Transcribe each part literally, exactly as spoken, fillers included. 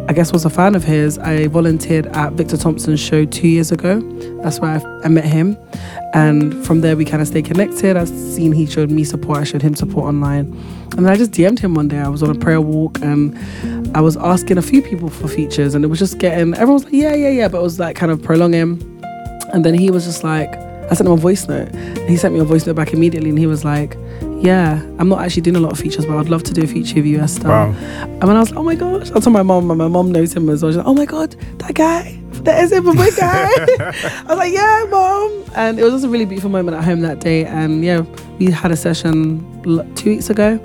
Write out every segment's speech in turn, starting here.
I guess was a fan of his, I volunteered at Victor Thompson's show two years ago. That's where I, I met him. And from there, we kind of stayed connected. I've seen he showed me support. I showed him support online. And then I just D M'd him one day. I was on a prayer walk and I was asking a few people for features. And it was just getting, everyone was like, yeah, yeah, yeah. But it was like kind of prolonging. And then he was just like, I sent him a voice note. And he sent me a voice note back immediately. And he was like, yeah, I'm not actually doing a lot of features, but I'd love to do a feature of you, Esther. Wow. And when I was like, oh my gosh. I told my mom, and my mom knows him as well. She's like, oh my God, that guy. That is him, a big guy. I was like, yeah, mom. And it was just a really beautiful moment at home that day. And yeah, we had a session two weeks ago.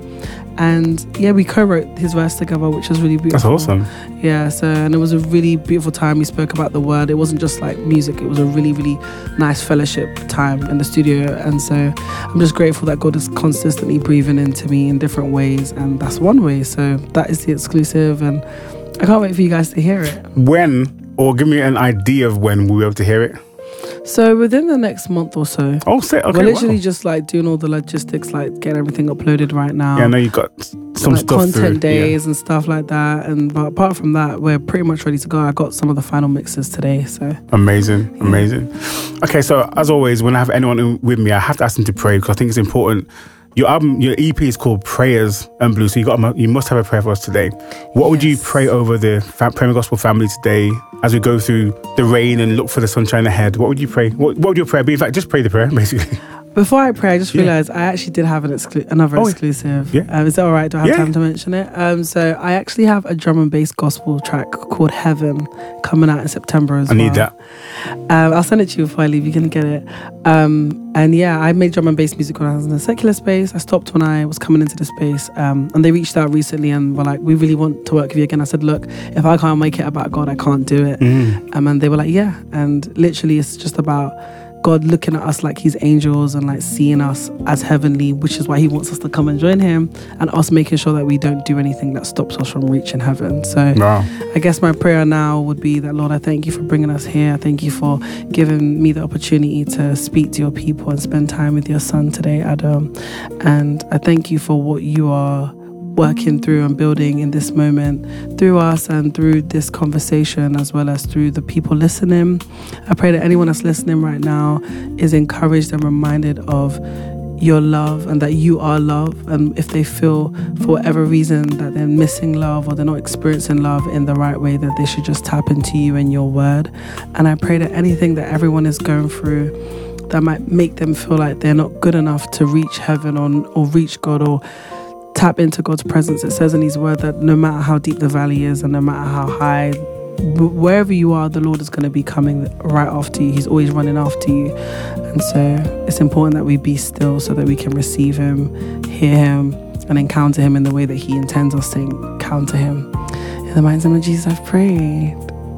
And yeah, we co-wrote his verse together, which was really beautiful. That's awesome. Yeah, so, and it was a really beautiful time. We spoke about the word. It wasn't just like music. It was a really, really nice fellowship time in the studio. And so I'm just grateful that God is consistently breathing into me in different ways. And that's one way. So that is the exclusive. And I can't wait for you guys to hear it. When, or give me an idea of when we'll be able to hear it? So within the next month or so. Oh, sick. Okay, we're literally wow. just like doing all the logistics, like getting everything uploaded right now. Yeah, I know you got some like stuff content through. days yeah. and stuff like that. And but apart from that, we're pretty much ready to go. I got some of the final mixes today. So amazing, amazing. Okay, so as always, when I have anyone with me, I have to ask them to pray because I think it's important. Your album, your E P is called Prayers and Blue. So you got, you must have a prayer for us today. What yes. would you pray over the Premier Gospel family today as we go through the rain and look for the sunshine ahead? What would you pray? What, what would your prayer be? In fact, just pray the prayer, basically. Before I pray, I just yeah. realised I actually did have an exclu- another oh, exclusive. Yeah. Um, is that all right? Do I have yeah. time to mention it? Um, so I actually have a drum and bass gospel track called Heaven coming out in September as I well. I need that. Um, I'll send it to you before I leave. You can get it. Um, and yeah, I made drum and bass music when I was in the secular space. I stopped when I was coming into the space. Um, and they reached out recently and were like, we really want to work with you again. I said, look, if I can't make it about God, I can't do it. Mm. Um, and they were like, yeah. And literally it's just about God looking at us like he's angels and like seeing us as heavenly, which is why he wants us to come and join him, and us making sure that we don't do anything that stops us from reaching heaven. So wow. I guess my prayer now would be that, Lord, I thank you for bringing us here. I thank you for giving me the opportunity to speak to your people and spend time with your son today, Adam. And I thank you for what you are working through and building in this moment through us and through this conversation, as well as through the people listening. I pray that anyone that's listening right now is encouraged and reminded of your love and that you are love. And if they feel for whatever reason that they're missing love or they're not experiencing love in the right way, that they should just tap into you and your word. And I pray that anything that everyone is going through that might make them feel like they're not good enough to reach heaven or, or reach God or tap into God's presence. It says in his word that no matter how deep the valley is and no matter how high, wherever you are, the Lord is going to be coming right after you. He's always running after you. And so it's important that we be still so that we can receive him, hear him, and encounter him in the way that he intends us to encounter him. In the mighty name of Jesus, I've prayed.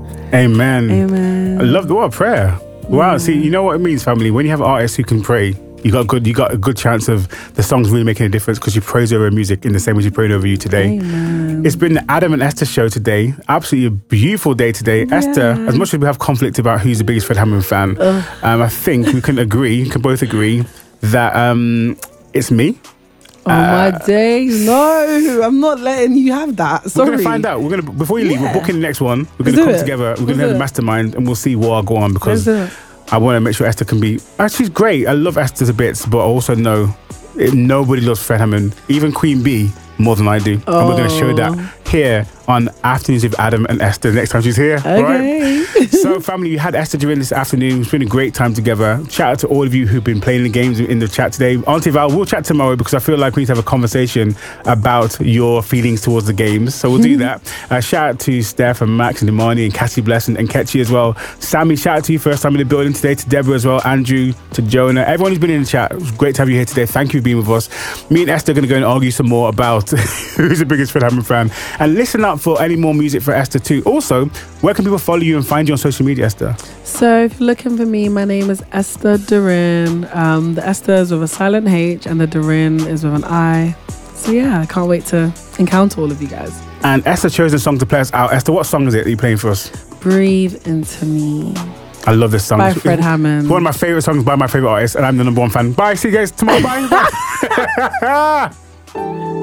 Amen. Amen. I love the word prayer. Wow. Yeah. See, you know what it means, family? When you have artists who can pray, You got good. You got a good chance of the songs really making a difference because you praise over music in the same way you prayed over you today. Amen. It's been the Adam and Esther show today. Absolutely a beautiful day today. Yeah. Esther, as much as we have conflict about who's the biggest Fred Hammond fan, um, I think we can agree, we can both agree that um, it's me. Oh uh, my days! No, I'm not letting you have that. Sorry. We're gonna find out. We're gonna before you leave. Yeah. We're booking the next one. We're gonna Let's come together. We're gonna have a mastermind, and we'll see what I'll go on because. I want to make sure Esther can be... Uh, she's great. I love Esther to bits, but I also know it, nobody loves Fred Hammond, even Queen Bee, more than I do. Oh. And we're going to show that here on Afternoons with Adam and Esther next time she's here. Okay. Right? So, family, we had Esther during this afternoon. It's been a great time together. Shout out to all of you who've been playing the games in the chat today. Auntie Val, we'll chat tomorrow because I feel like we need to have a conversation about your feelings towards the games. So we'll do that. Uh, shout out to Steph and Max and Imani and Cassie Blessing and Ketchy as well. Sammy, shout out to you first time in the building today. To Deborah as well. Andrew, to Jonah. Everyone who's been in the chat. It was great to have you here today. Thank you for being with us. Me and Esther are going to go and argue some more about who's the biggest Fred Hammond fan. And listen up for any more music for Esther too. Also, where can people follow you and find you on social media, Esther? So if you're looking for me, my name is Esther Durin. Um, the Esther is with a silent H and the Durin is with an I. So yeah, I can't wait to encounter all of you guys. And Esther chose a song to play us out. Esther, what song is it that you're playing for us? Breathe Into Me. I love this song. By Fred Hammond. One of my favourite songs by my favourite artist, and I'm the number one fan. Bye, see you guys tomorrow. Bye.